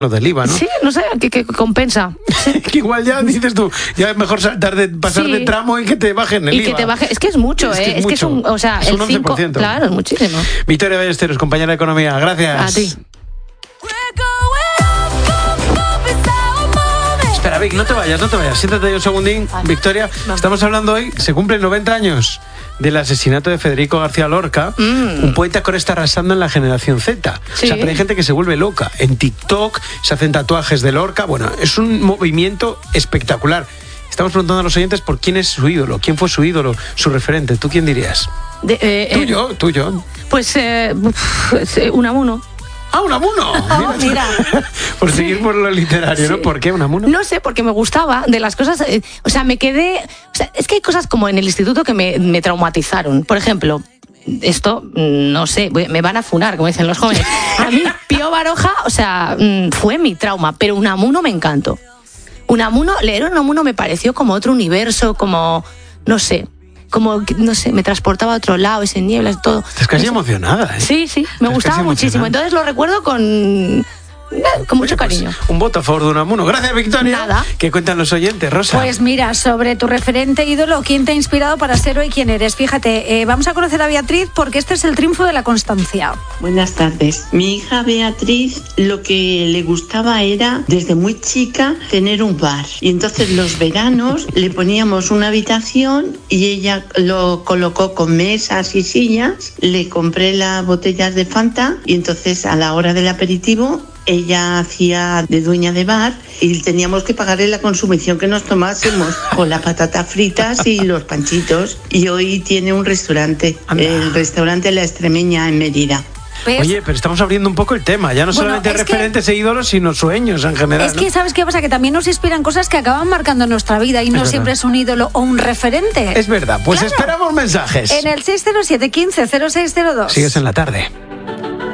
lo del IVA, ¿no? Sí, no sé, que compensa. Sí. Que igual ya dices tú, ya es mejor pasar de tramo y que te bajen el IVA. Y que te baje, es que es mucho, es que es un, o sea, es el un 5, 11%. claro, es muchísimo. Victoria Ballesteros, compañera de Economía, gracias. A ti. Espera, Vic, no te vayas, siéntate ahí un segundín. Vale. Victoria, estamos hablando hoy, se cumplen 90 años del asesinato de Federico García Lorca, un poeta que ahora está arrasando en la generación Z. Sí. O sea, pero hay gente que se vuelve loca. En TikTok se hacen tatuajes de Lorca. Bueno, es un movimiento espectacular. Estamos preguntando a los oyentes por quién es su ídolo, quién fue su ídolo, su referente. ¿Tú quién dirías? Tuyo. Pues Unamuno. ¡Ah, Unamuno! Mira. Por seguir por lo literario, ¿no? ¿Por qué Unamuno? No sé, porque me gustaba de las cosas... o sea, me quedé... O sea, es que hay cosas como en el instituto que me traumatizaron. Por ejemplo, esto, no sé, me van a funar, como dicen los jóvenes. A mí, Pío Baroja, o sea, fue mi trauma, pero Unamuno me encantó. Leer Unamuno me pareció como otro universo, como... no sé, me transportaba a otro lado, ese nieblas, todo. Estás casi emocionada, ¿eh? Sí, me gustaba muchísimo. Entonces lo recuerdo con mucho cariño. Pues, un voto a favor de Unamuno. Gracias, Victoria. Nada. ¿Qué cuentan los oyentes, Rosa? Pues mira, sobre tu referente ídolo, ¿quién te ha inspirado para ser hoy quien eres? Fíjate, vamos a conocer a Beatriz porque este es el triunfo de la constancia. Buenas tardes. Mi hija Beatriz lo que le gustaba era, desde muy chica, tener un bar. Y entonces los veranos le poníamos una habitación y ella lo colocó con mesas y sillas. Le compré las botellas de Fanta y entonces a la hora del aperitivo ella hacía de dueña de bar y teníamos que pagarle la consumición que nos tomásemos con las patatas fritas y los panchitos. Y hoy tiene un restaurante, el restaurante La Extremeña en Mérida. Oye, pero estamos abriendo un poco el tema, ya no solamente referentes e ídolos, sino sueños en general. Es que, ¿sabes qué pasa? Que también nos inspiran cosas que acaban marcando nuestra vida y no siempre es un ídolo o un referente. Es verdad, pues esperamos mensajes. En el 607 15 0602. Sigues en la tarde.